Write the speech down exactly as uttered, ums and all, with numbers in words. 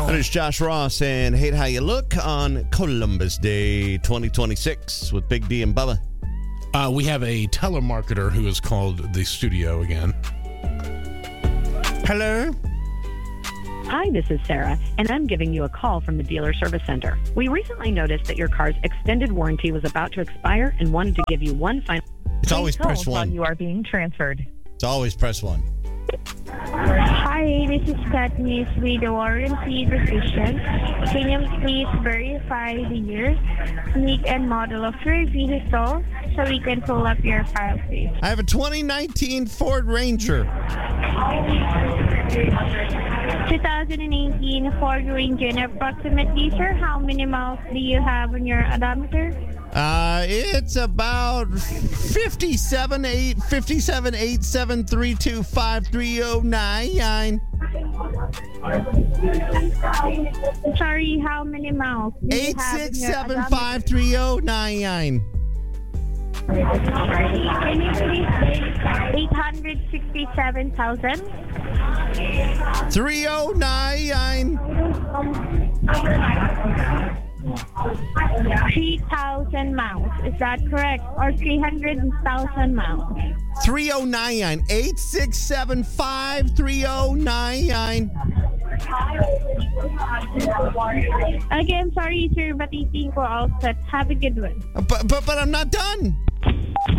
That is Josh Ross and Hate How You Look on Columbus Day twenty twenty-six with Big D and Bubba. Uh, we have a telemarketer who has called the studio again. Hello? Hi, this is Sarah, and I'm giving you a call from the Dealer Service Center. We recently noticed that your car's extended warranty was about to expire and wanted to give you one final... It's always press hold while one. you are being transferred. It's always press one. Hi, this is Katniss with the warranty decision. Can you please verify the year, make, and model of your vehicle so we can pull up your file, please? I have a twenty nineteen Ford Ranger. twenty eighteen Ford Ranger, and approximately, sir, how many miles do you have on your odometer? Uh, it's about fifty-seven eight fifty-seven eight seven three two five three oh nine. Sorry, how many miles do you Eight have six in your seven five three oh nine nine. Can you please say eight hundred sixty-seven thousand? Three oh nine. three thousand miles. Is that correct? Or three hundred thousand miles? Three oh nine nine. Eight six seven five three oh nine nine. Again, sorry, sir, but I think we're all set. Have a good one. But but but I'm not done.